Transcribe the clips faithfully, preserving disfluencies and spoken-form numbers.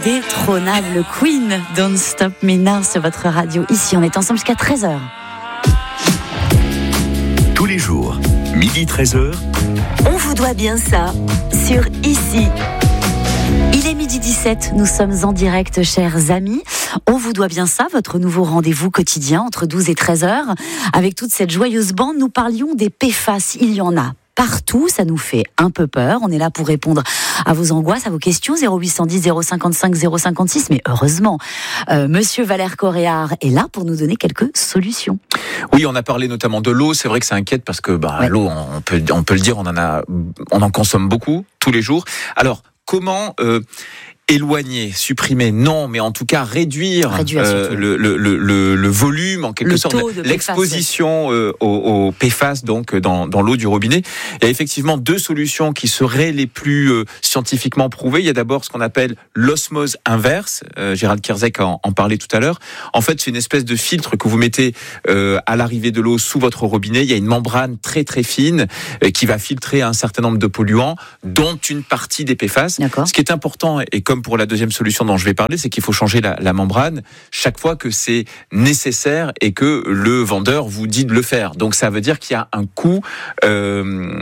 L'indétrônable Queen, Don't Stop Me Now sur votre radio. Ici, on est ensemble jusqu'à treize heures. Tous les jours, midi treize heures. On vous doit bien ça sur Ici. Il est midi dix-sept, nous sommes en direct, chers amis. On vous doit bien ça, votre nouveau rendez-vous quotidien entre douze et treize heures. Avec toute cette joyeuse bande, nous parlions des P F A S. Il y en a partout, ça nous fait un peu peur. On est là pour répondre à vos angoisses, à vos questions. zéro huit cent dix, zéro cinquante-cinq, zéro cinquante-six. Mais heureusement, euh, Monsieur Valère Coréard est là pour nous donner quelques solutions. Oui, on a parlé notamment de l'eau. C'est vrai que ça inquiète parce que bah, ouais. l'eau, on peut, on peut le dire, on en a, on en consomme beaucoup tous les jours. Alors, comment euh, éloigner, supprimer, non, mais en tout cas réduire, réduire euh, le, le, le, le volume, en quelque le sorte, l'exposition euh, aux, aux P F A S donc dans, dans l'eau du robinet. Il y a effectivement deux solutions qui seraient les plus euh, scientifiquement prouvées. Il y a d'abord ce qu'on appelle l'osmose inverse. Euh, Gérald Kierzek en, en parlait tout à l'heure. En fait, c'est une espèce de filtre que vous mettez euh, à l'arrivée de l'eau sous votre robinet. Il y a une membrane très très fine euh, qui va filtrer un certain nombre de polluants, dont une partie des P F A S. D'accord. Ce qui est important, et comme pour la deuxième solution dont je vais parler, c'est qu'il faut changer la, la membrane chaque fois que c'est nécessaire et que le vendeur vous dit de le faire. Donc ça veut dire qu'il y a un coût. Euh,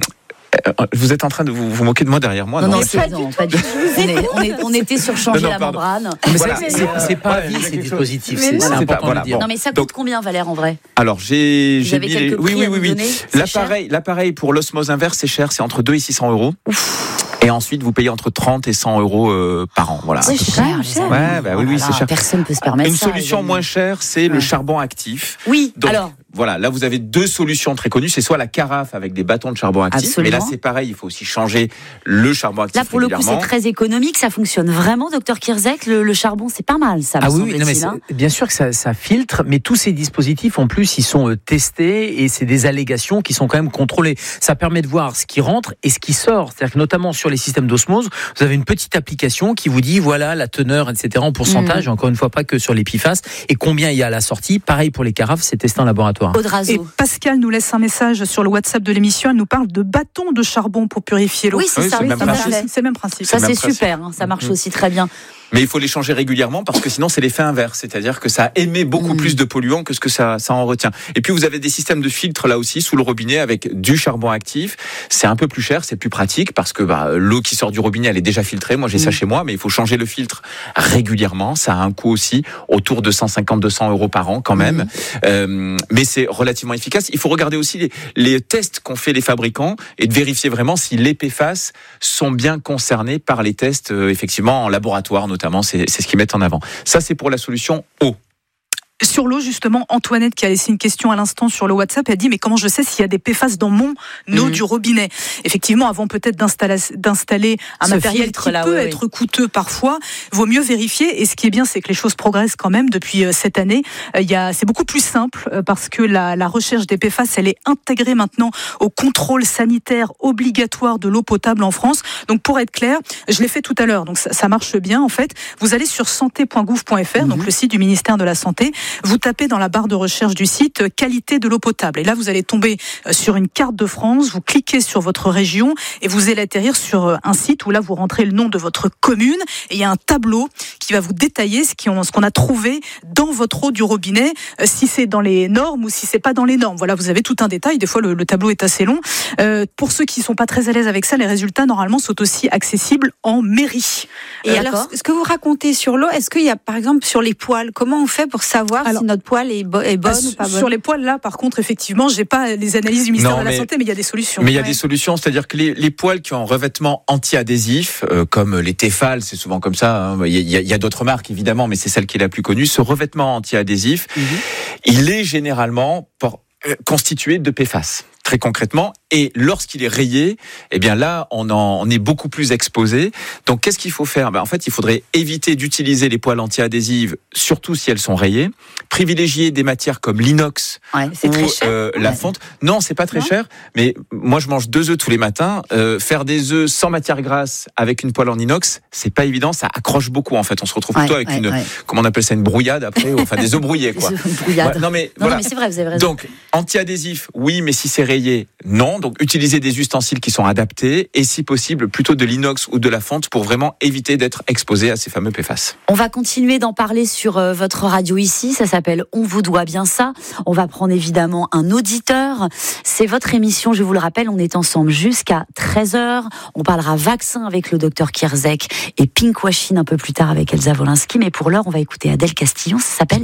Vous êtes en train de vous, vous moquer de moi derrière moi? Non, non, non, c'est, non pas du tout. On, est, on, est, on était sur changer non, non, la pardon. membrane. Mais voilà. c'est, c'est, c'est pas à vie ces dispositifs. C'est, c'est important pas, voilà, de le dire. Bon. Non, mais ça coûte Donc, combien, Valère, en vrai? Alors, j'ai, j'ai mis les... oui, oui, oui, oui. L'appareil, l'appareil pour l'osmose inverse, c'est cher, c'est entre deux et six cents euros. Ouf. Et ensuite, vous payez entre trente et cent euros euh, par an. Voilà. C'est cher, cher. Ouais, bah oui, oui, c'est cher. Personne peut se permettre Une ça. Une solution moins chère, c'est ouais. le charbon actif. Oui, Donc, alors. Voilà, là vous avez deux solutions très connues, c'est soit la carafe avec des bâtons de charbon actif, Absolument. mais là c'est pareil, il faut aussi changer le charbon actif. Là pour le coup c'est très économique, ça fonctionne vraiment, docteur Kierzek, le, le charbon c'est pas mal, ça. Ah me oui, non, mais hein. bien sûr que ça, ça filtre, mais tous ces dispositifs en plus ils sont euh, testés et c'est des allégations qui sont quand même contrôlées. Ça permet de voir ce qui rentre et ce qui sort, c'est-à-dire que notamment sur les systèmes d'osmose, vous avez une petite application qui vous dit voilà la teneur, et cetera en pourcentage, mmh. encore une fois pas que sur les P F A S et combien il y a à la sortie. Pareil pour les carafes, c'est testé en laboratoire. Audrazo. Pascal nous laisse un message sur le WhatsApp de l'émission. Elle nous parle de bâtons de charbon pour purifier l'eau. Oui, c'est oui, ça. C'est, oui, même ça principe. c'est le même principe. Ça, c'est, c'est principe. super. Hein, ça marche mmh. aussi très bien. Mais il faut les changer régulièrement parce que sinon c'est l'effet inverse, c'est-à-dire que ça émet beaucoup mmh. plus de polluants que ce que ça, ça en retient. Et puis vous avez des systèmes de filtre là aussi sous le robinet avec du charbon actif. C'est un peu plus cher, c'est plus pratique parce que bah, l'eau qui sort du robinet elle est déjà filtrée. Moi j'ai mmh. ça chez moi, mais il faut changer le filtre régulièrement. Ça a un coût aussi autour de cent cinquante à deux cents euros par an quand même. Mmh. Euh, mais c'est relativement efficace. Il faut regarder aussi les, les tests qu'ont fait les fabricants et de vérifier vraiment si les P F A S sont bien concernés par les tests euh, effectivement en laboratoire notamment. Notamment, c'est, c'est ce qu'ils mettent en avant. Ça, c'est pour la solution eau. Sur l'eau, justement, Antoinette qui a laissé une question à l'instant sur le WhatsApp, elle dit mais comment je sais s'il y a des P F A S dans mon eau mmh. du robinet? Effectivement, avant peut-être d'installer, d'installer un Ce matériel filtre, qui là, peut oui, être oui. coûteux parfois, vaut mieux vérifier. Et ce qui est bien, c'est que les choses progressent quand même depuis cette année. Il y a, c'est beaucoup plus simple parce que la, la recherche des P F A S, elle est intégrée maintenant au contrôle sanitaire obligatoire de l'eau potable en France. Donc pour être clair, je l'ai fait tout à l'heure, donc ça, ça marche bien en fait. Vous allez sur santé point gouv point f r, mmh. donc le site du ministère de la Santé. Vous tapez dans la barre de recherche du site « Qualité de l'eau potable ». Et là, vous allez tomber sur une carte de France, vous cliquez sur votre région et vous allez atterrir sur un site où là, vous rentrez le nom de votre commune et il y a un tableau qui va vous détailler ce, qui ont, ce qu'on a trouvé dans votre eau du robinet, si c'est dans les normes ou si c'est pas dans les normes. Voilà, vous avez tout un détail. Des fois, le, le tableau est assez long. Euh, pour ceux qui ne sont pas très à l'aise avec ça, les résultats, normalement, sont aussi accessibles en mairie. Et euh, alors, ce que vous racontez sur l'eau, est-ce qu'il y a, par exemple, sur les poêles, comment on fait pour savoir alors, si notre poêle est, bo- est bonne euh, ou pas bonne? Sur les poêles, là, par contre, effectivement, j'ai pas les analyses du ministère non, de la mais, Santé, mais il y a des solutions. Mais il y a ouais. des solutions, c'est-à-dire que les, les poêles qui ont un revêtement anti-adhésif, euh, comme les Tefal, c'est souvent comme ça, hein, il, y a, il y a d'autres marques, évidemment, mais c'est celle qui est la plus connue, ce revêtement anti-adhésif, mm-hmm. il est généralement pour, euh, constitué de P F A S. Très concrètement, et lorsqu'il est rayé, eh bien là, on, en, on est beaucoup plus exposé. Donc, qu'est-ce qu'il faut faire ? Ben, en fait, il faudrait éviter d'utiliser les poêles anti-adhésives, surtout si elles sont rayées. Privilégier des matières comme l'inox ouais, c'est ou très cher. Euh, la ouais. fonte. Non, c'est pas très non. cher. Mais moi, je mange deux œufs tous les matins. Euh, faire des œufs sans matière grasse avec une poêle en inox, c'est pas évident. Ça accroche beaucoup. En fait, on se retrouve ouais, plutôt avec ouais, une, ouais. comment on appelle ça, une brouillade après, enfin des œufs brouillés, quoi. Brouillade. Ouais, non mais non, voilà. Non, mais c'est vrai, vous avez raison. Donc, anti-adhésif, oui, mais si c'est rayé, non. donc utiliser des ustensiles qui sont adaptés et si possible plutôt de l'inox ou de la fonte pour vraiment éviter d'être exposé à ces fameux P F A S. On va continuer d'en parler sur euh, votre radio ici, ça s'appelle On vous doit bien ça. On va prendre évidemment un auditeur. C'est votre émission, je vous le rappelle, on est ensemble jusqu'à treize heures. On parlera vaccin avec le docteur Kierzek et pinkwashing un peu plus tard avec Elsa Wolinski. Mais pour l'heure, on va écouter Adèle Castillon, ça s'appelle